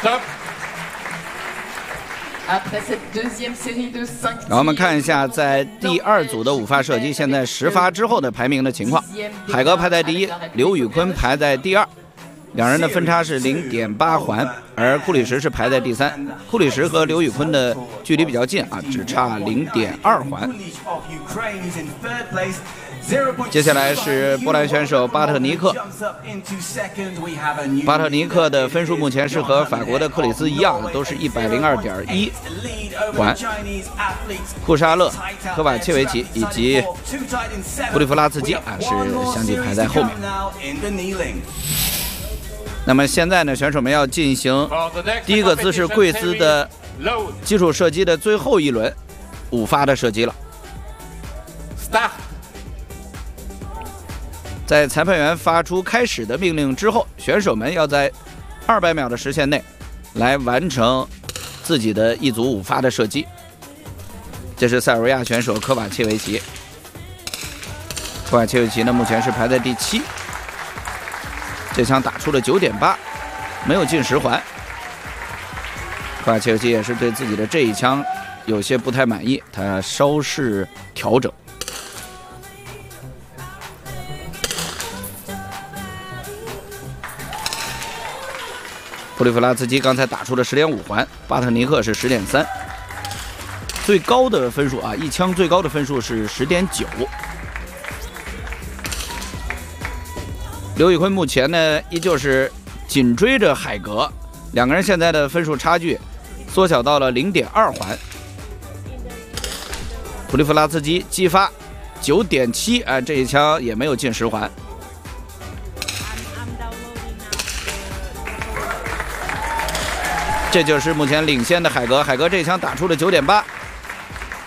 Stop。 然后我们看一下，在第二组的5发射击，现在10发之后的排名的情况。海格排在第1，刘宇坤排在第2，两人的分差是0.8环，而库里什是排在第3。库里什和刘宇坤的距离比较近啊，只差0.2环。接下来是波兰选手巴特尼克。巴特尼克的分数目前是和法国的克里斯一样，都是102.1环。库沙勒、科瓦切维奇以及布里夫拉茨基是相继排在后面。那么现在呢，选手们要进行第一个姿势跪姿的基础射击的最后一轮5发的射击了。 Start。 在裁判员发出开始的命令之后，选手们要在200秒的时限内来完成自己的一组5发的射击。这是塞尔维亚选手科瓦切维奇。科瓦切维奇呢，目前是排在第7，这枪打出了9.8，没有进10环。科瓦切维奇也是对自己的这一枪有些不太满意，他稍事调整。布里夫拉茨基刚才打出了10.5环，巴特尼克是10.3，最高的分数一枪最高的分数是10.9。刘宇坤目前呢依旧是紧追着海格，两个人现在的分数差距缩小到了0.2环。布里夫拉茨基击发9.7，这一枪也没有进10环。这就是目前领先的海格，海格这一枪打出了9.8，